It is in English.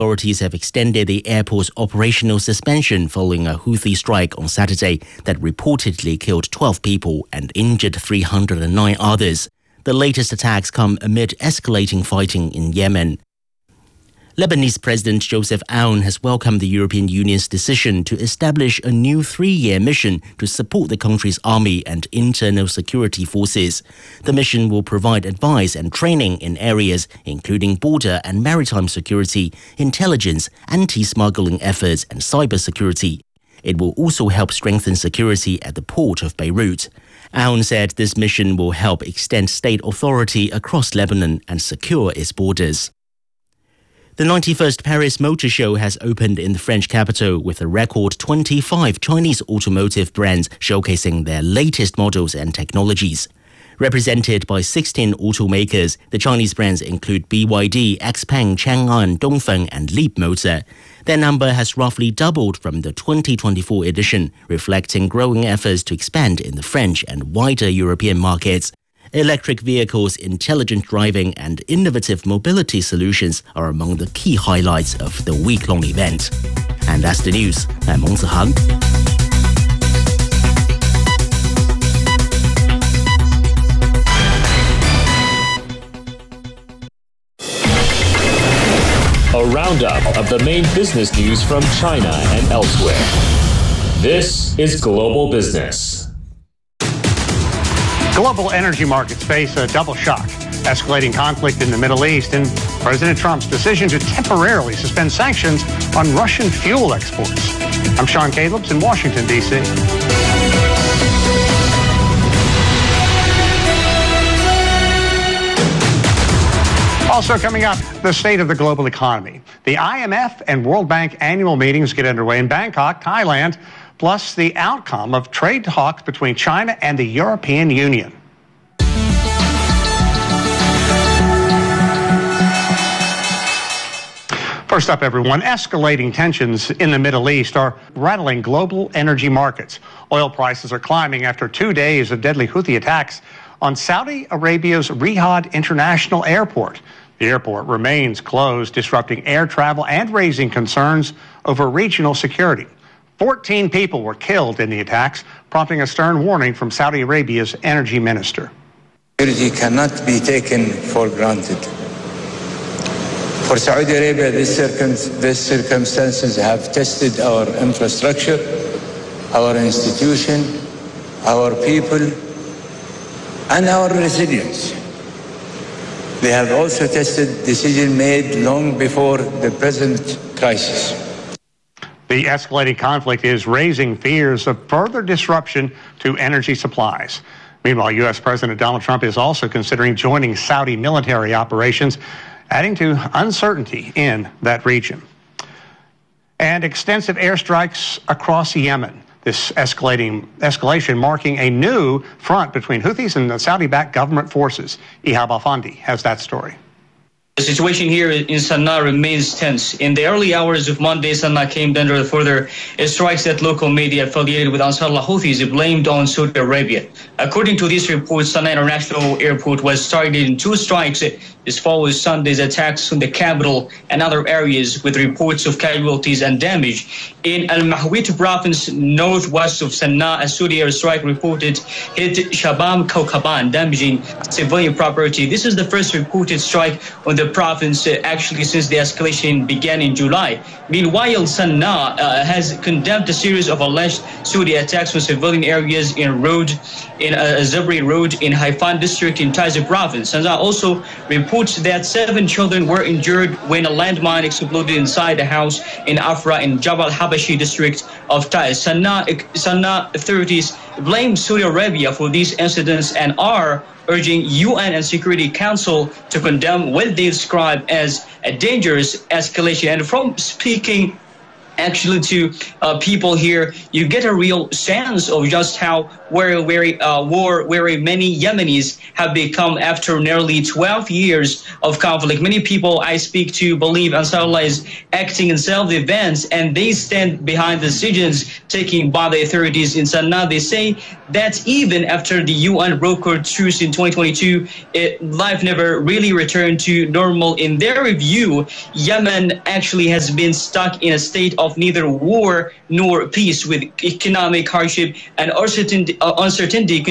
Authorities have extended the airport's operational suspension following a Houthi strike on Saturday that reportedly killed 12 people and injured 309 others. The latest attacks come amid escalating fighting in Yemen. Lebanese President Joseph Aoun has welcomed the European Union's decision to establish a new 3-year mission to support the country's army and internal security forces. The mission will provide advice and training in areas including border and maritime security, intelligence, anti-smuggling efforts and cybersecurity. It will also help strengthen security at the port of Beirut. Aoun said this mission will help extend state authority across Lebanon and secure its borders. The 91st Paris Motor Show has opened in the French capital with a record 25 Chinese automotive brands showcasing their latest models and technologies. Represented by 16 automakers, the Chinese brands include BYD, XPeng, Chang'an, Dongfeng and Leapmotor. Their number has roughly doubled from the 2024 edition, reflecting growing efforts to expand in the French and wider European markets. Electric vehicles, intelligent driving and innovative mobility solutions are among the key highlights of the week-long event. And that's the news. I'm Meng Zihang. A roundup of the main business news from China and elsewhere. This is Global Business. Global energy markets face a double shock, escalating conflict in the Middle East and President Trump's decision to temporarily suspend sanctions on Russian fuel exports. I'm Sean Calebs in Washington, D.C. Also coming up, the state of the global economy. The IMF and World Bank annual meetings get underway in Bangkok, Thailand, plus the outcome of trade talks between China and the European Union. First up, everyone, escalating tensions in the Middle East are rattling global energy markets. Oil prices are climbing after 2 days of deadly Houthi attacks on Saudi Arabia's Riyadh International Airport. The airport remains closed, disrupting air travel and raising concerns over regional security. 14 people were killed in the attacks, prompting a stern warning from Saudi Arabia's energy minister. Security cannot be taken for granted. For Saudi Arabia, these circumstances have tested our infrastructure, our institution, our people, and our resilience. They have also tested decisions made long before the present crisis. The escalating conflict is raising fears of further disruption to energy supplies. Meanwhile, U.S. President Donald Trump is also considering joining Saudi military operations, adding to uncertainty in that region. And extensive airstrikes across Yemen. This escalation marking a new front between Houthis and the Saudi-backed government forces. Ihab Afandi has that story. The situation here in Sana'a remains tense. In the early hours of Monday, Sana'a came under further strikes that local media affiliated with Ansarullah Houthis blamed on Saudi Arabia. According to these reports, Sana'a International Airport was targeted in 2 strikes. This follows Sunday's attacks on the capital and other areas with reports of casualties and damage. In Al-Mahwit province, northwest of Sana'a, a Saudi airstrike reported hit Shabam Kaukaban, damaging civilian property. This is the first reported strike on the province actually since the escalation began in July. Meanwhile, Sana'a has condemned a series of alleged Saudi attacks on civilian areas in Zabri Road in Haifan district in Taiz province. Sana'a also reports that 7 children were injured when a landmine exploded inside a house in Afra in Jabal Habashi district of Taiz. Sana'a authorities blame Saudi Arabia for these incidents and are urging UN and Security Council to condemn what they describe as a dangerous escalation. And from speaking actually to people here, you get a real sense of just how very many Yemenis have become after nearly 12 years of conflict. Many people I speak to believe Ansarullah is acting in self-defense, and they stand behind decisions taken by the authorities in Sana'a. They say that even after the UN brokered truce in 2022, life never really returned to normal. In their view, Yemen actually has been stuck in a state of neither war nor peace, with economic hardship and uncertainty